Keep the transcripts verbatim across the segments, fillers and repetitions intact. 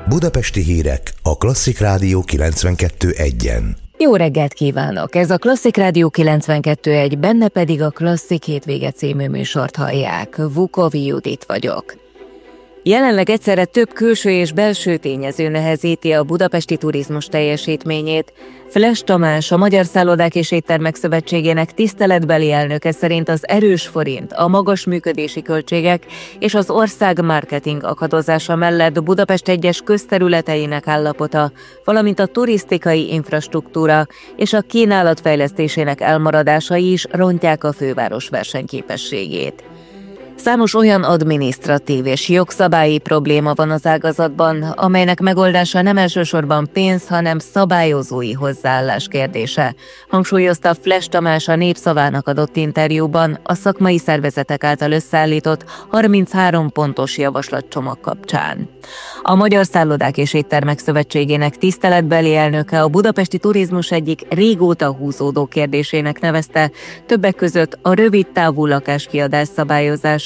Budapesti hírek a Klasszik Rádió kilencvenkettő egyen. Jó reggelt kívánok! Ez a Klasszik Rádió kilencvenkettő egy, benne pedig a Klasszik hétvége című műsort hallják. Vukovi Judit vagyok. Jelenleg egyszerre több külső és belső tényező nehezíti a budapesti turizmus teljesítményét. Flesch Tamás, a Magyar Szállodák és Éttermek Szövetségének tiszteletbeli elnöke szerint az erős forint, a magas működési költségek és az ország marketing akadozása mellett Budapest egyes közterületeinek állapota, valamint a turisztikai infrastruktúra és a kínálat fejlesztésének elmaradásai is rontják a főváros versenyképességét. Számos olyan adminisztratív és jogszabályi probléma van az ágazatban, amelynek megoldása nem elsősorban pénz, hanem szabályozói hozzáállás kérdése, hangsúlyozta Flesch Tamás a Népszavának adott interjúban a szakmai szervezetek által összeállított harminchárom pontos javaslatcsomag kapcsán. A Magyar Szállodák és Éttermek Szövetségének tiszteletbeli elnöke a budapesti turizmus egyik régóta húzódó kérdésének nevezte, többek között a rövid távú lakáskiadás szabályozását.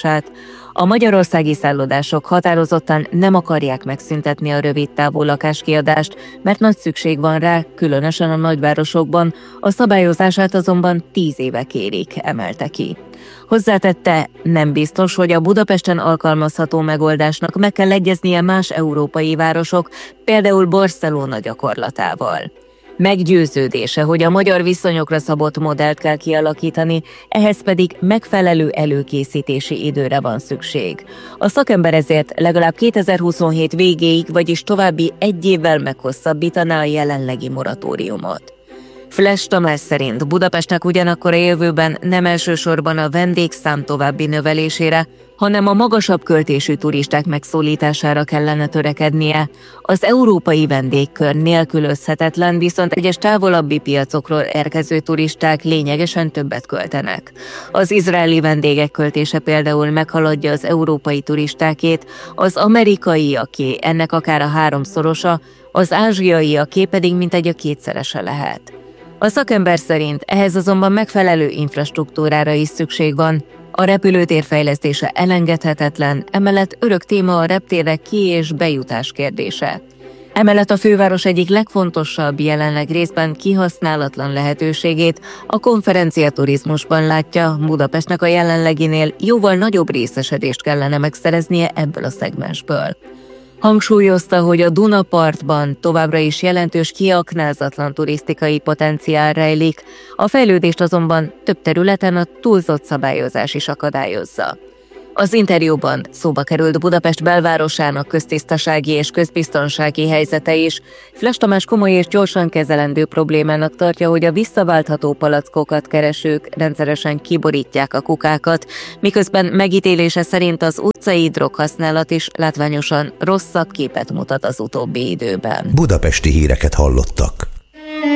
A magyarországi szállodások határozottan nem akarják megszüntetni a rövid távú lakáskiadást, mert nagy szükség van rá, különösen a nagyvárosokban, a szabályozását azonban tíz éve kérik, emelte ki. Hozzátette, nem biztos, hogy a Budapesten alkalmazható megoldásnak meg kell egyeznie más európai városok, például Barcelona gyakorlatával. Meggyőződése, hogy a magyar viszonyokra szabott modellt kell kialakítani, ehhez pedig megfelelő előkészítési időre van szükség. A szakember ezért legalább kétezer-huszonhét végéig, vagyis további egy évvel meghosszabbítaná a jelenlegi moratóriumot. Flesch Tamás szerint Budapestnek ugyanakkor a jövőben nem elsősorban a vendégszám további növelésére, hanem a magasabb költésű turisták megszólítására kellene törekednie. Az európai vendégkör nélkülözhetetlen, viszont egyes távolabbi piacokról érkező turisták lényegesen többet költenek. Az izraeli vendégek költése például meghaladja az európai turistákét, az amerikaiaké ennek akár a háromszorosa, az ázsiaiaké pedig mintegy a kétszerese lehet. A szakember szerint ehhez azonban megfelelő infrastruktúrára is szükség van. A repülőtér fejlesztése elengedhetetlen, emellett örök téma a reptérre ki- és bejutás kérdése. Emellett a főváros egyik legfontosabb, jelenleg részben kihasználatlan lehetőségét a konferenciaturizmusban látja, Budapestnek a jelenleginél jóval nagyobb részesedést kellene megszereznie ebből a szegmensből. Hangsúlyozta, hogy a Dunapartban továbbra is jelentős kiaknázatlan turisztikai potenciál rejlik, a fejlődést azonban több területen a túlzott szabályozás is akadályozza. Az interjúban szóba került Budapest belvárosának köztisztasági és közbiztonsági helyzete is. Flesch Tamás komoly és gyorsan kezelendő problémának tartja, hogy a visszaváltható palackokat keresők rendszeresen kiborítják a kukákat, miközben megítélése szerint az utcai droghasználat is látványosan rosszabb képet mutat az utóbbi időben. Budapesti híreket hallottak.